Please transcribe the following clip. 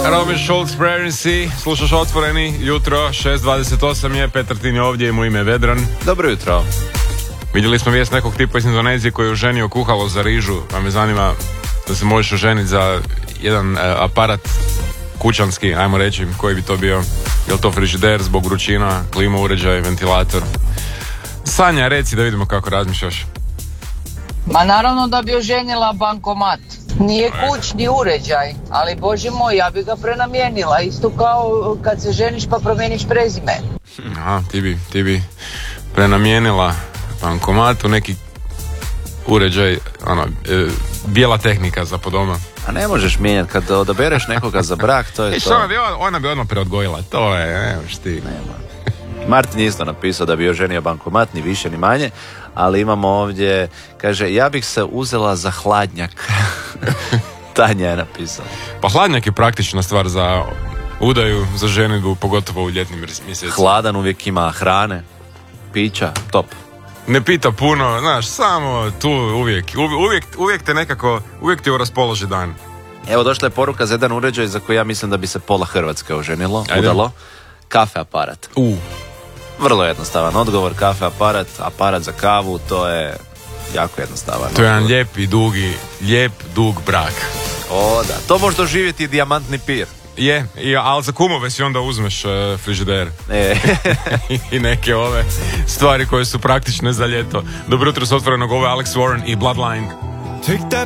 Robin Schulz, Pregnancy, slušaš Otvoreni, jutro, 6:28 je, Petar Tin je ovdje i mu ime Vedran. Dobro jutro. Vidjeli smo vijest nekog tipa iz Indonezije koji je oženio kuhalo za rižu, pa me zanima da se možeš oženiti za jedan aparat kućanski, ajmo reći, koji bi to bio? Je li to frižider zbog vrućina, klima uređaj, ventilator? Sanja, reci da vidimo kako razmišljaš. Ma naravno da bi oženila bankomat. Nije kućni uređaj, ali Bože moj, ja bi ga prenamijenila. Isto kao kad se ženiš pa promijeniš prezime. Aha, ti bi prenamijenila bankomat u neki uređaj, bijela tehnika za po doma. A ne možeš mijenjati, kad odabereš nekoga za brak, to je to. Ona bi odmah preodgojila, to je, nemaš ti. Nema. Martin je isto napisao da bi oženio bankomat, ni više ni manje, ali imamo ovdje, kaže, ja bih se uzela za hladnjak. Tanja je napisala. Pa hladnjak je praktična stvar za udaju, za ženidbu, pogotovo u ljetnim mjesecima. Hladan uvijek ima hrane, pića, top. Ne pita puno, znaš, samo tu uvijek te nekako, uvijek ti raspoloži dan. Evo, došla je poruka za jedan uređaj za koji ja mislim da bi se pola Hrvatske oženilo, udalo. Kafe aparat. Vrlo jednostavan odgovor, kafe aparat za kavu, to je jako jednostavan. To je jedan lijep, dug brak. O da, to može doživjeti dijamantni pir. Je, ali za kumove si onda uzmeš frižider. I neke ove stvari koje su praktične za ljeto. Dobro jutro s Otvorenog, ovo je Alex Warren i Bloodline.